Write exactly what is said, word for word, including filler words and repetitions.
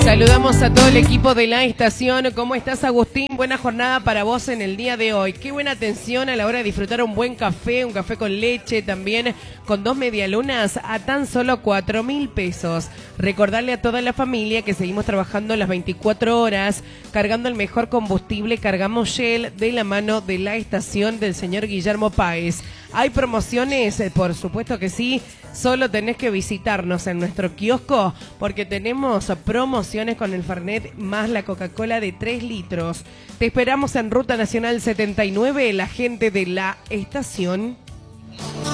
Saludamos a todo el equipo de la estación. ¿Cómo estás, Agustín? Buena jornada para vos en el día de hoy. Qué buena atención a la hora de disfrutar un buen café, un café con leche, también con dos medialunas a tan solo cuatro mil pesos. Recordarle a toda la familia que seguimos trabajando las veinticuatro horas, cargando el mejor combustible, cargamos Shell de la mano de la estación del señor Guillermo Páez. ¿Hay promociones? Por supuesto que sí. Solo tenés que visitarnos en nuestro kiosco porque tenemos promociones con el Fernet más la Coca-Cola de tres litros. Te esperamos en Ruta Nacional setenta y nueve, la gente de la estación.